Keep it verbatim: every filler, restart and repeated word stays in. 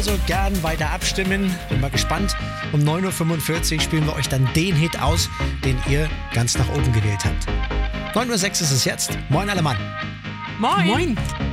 Also gern weiter abstimmen. Bin mal gespannt. Um neun Uhr fünfundvierzig spielen wir euch dann den Hit aus, den ihr ganz nach oben gewählt habt. neun Uhr sechs ist es jetzt. Moin alle Mann. Moin. Moin.